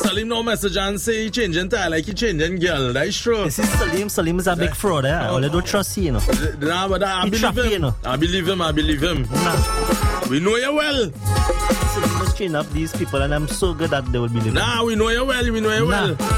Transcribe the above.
Salim no message and say he changing tie like he changing girl. That's true. This is Salim. Salim is a big fraud, eh? I don't trust you, you know. Nah, but I believe him. You know. I believe him. Nah. We know you well. Salim must train up these people and I'm so good that they will believe him. Nah, we know you well.